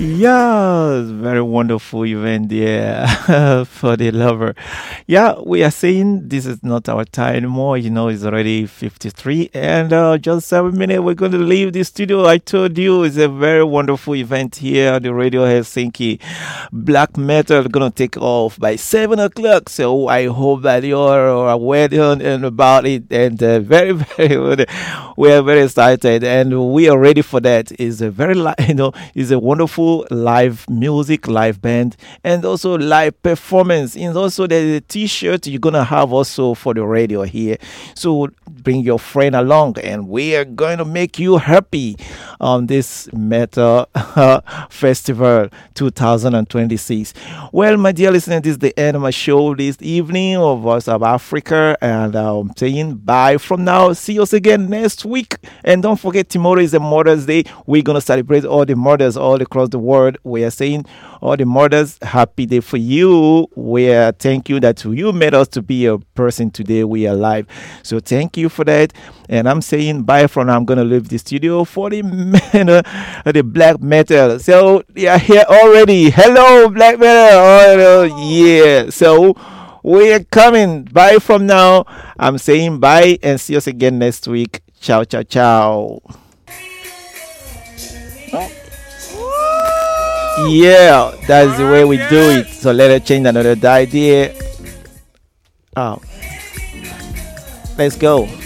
Yeah, very wonderful event there for the lover. Yeah, we are saying this is not our time anymore. It's already 53 and just 7 minutes. We're going to leave the studio. I told you it's a very wonderful event here on the Radio Helsinki. Black metal going to take off by 7 o'clock. So I hope that you're aware and about it and very, very good. We are very excited and we are ready for that. It's a very, it's a wonderful live music, live band, and also live performance. And also the t-shirt you're gonna have also for the radio here. So bring your friend along, and we are going to make you happy on this Metal Festival 2026. Well, my dear listeners, this is the end of my show this evening of Voice of Africa, and I'm saying bye from now. See us again next week, and don't forget tomorrow is a Mother's Day. We're gonna celebrate all the mothers all across the world. We are saying all the mothers, happy day for you. We are thank you that you made us to be a person today. We are alive, so thank you for that. And I'm saying bye from now. I'm gonna leave the studio for the the black metal. So they are here already. Hello, black metal. Oh, yeah. So we are coming. Bye from now. I'm saying bye and see us again next week. Ciao, ciao, ciao. Yeah, that's the way we do it. So let us change another idea. Oh, let's go.